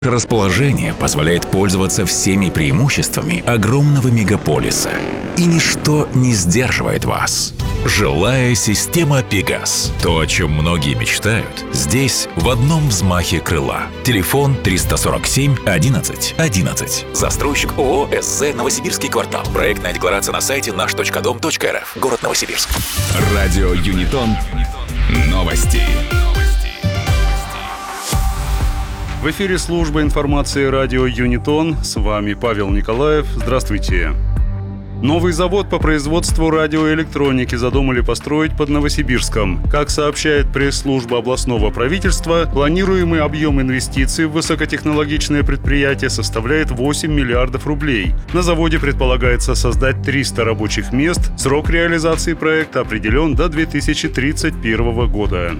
Расположение позволяет пользоваться всеми преимуществами огромного мегаполиса. И ничто не сдерживает вас. Жилая система «Пегас». То, о чем многие мечтают, здесь в одном взмахе крыла. Телефон 347 11 11. Застройщик ООО «СЗ Новосибирский квартал». Проектная декларация на сайте наш.дом.рф. Город Новосибирск. Радио Юнитон. Новости. В эфире служба информации радио Юнитон. С вами Павел Николаев. Здравствуйте. Новый завод по производству радиоэлектроники задумали построить под Новосибирском. Как сообщает пресс-служба областного правительства, планируемый объем инвестиций в высокотехнологичное предприятие составляет 8 миллиардов рублей. На заводе предполагается создать 300 рабочих мест. Срок реализации проекта определен до 2031 года.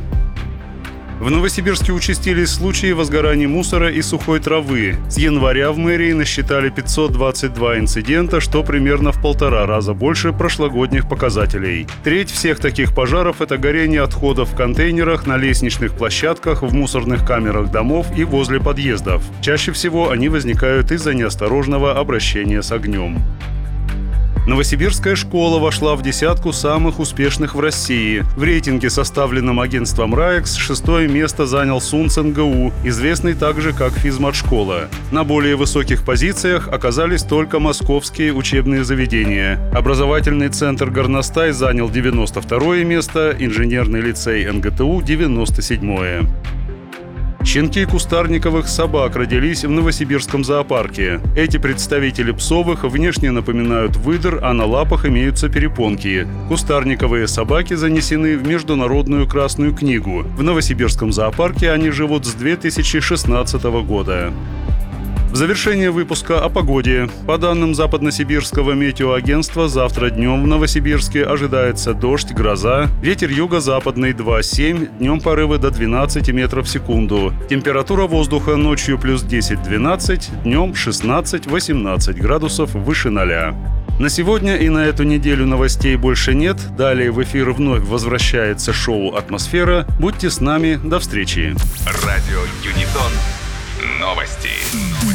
В Новосибирске участились случаи возгорания мусора и сухой травы. С января в мэрии насчитали 522 инцидента, что примерно в 1,5 раза больше прошлогодних показателей. Треть всех таких пожаров – это горение отходов в контейнерах, на лестничных площадках, в мусорных камерах домов и возле подъездов. Чаще всего они возникают из-за неосторожного обращения с огнем. Новосибирская школа вошла в десятку самых успешных в России. В рейтинге, составленном агентством РАЭКС, 6-е место занял СУНЦ НГУ, известный также как физмат-школа. На более высоких позициях оказались только московские учебные заведения. Образовательный центр «Горностай» занял 92-е место, инженерный лицей НГТУ – 97-е. Щенки кустарниковых собак родились в Новосибирском зоопарке. Эти представители псовых внешне напоминают выдр, а на лапах имеются перепонки. Кустарниковые собаки занесены в Международную Красную книгу. В Новосибирском зоопарке они живут с 2016 года. В завершение выпуска о погоде. По данным Западносибирского метеоагентства, завтра днем в Новосибирске ожидается дождь, гроза, ветер юго-западный 2,7, днем порывы до 12 метров в секунду. Температура воздуха ночью плюс 10-12, днем 16-18 градусов выше 0. На сегодня и на эту неделю новостей больше нет. Далее в эфир вновь возвращается шоу «Атмосфера». Будьте с нами. До встречи. Радио Юнитон. Новости.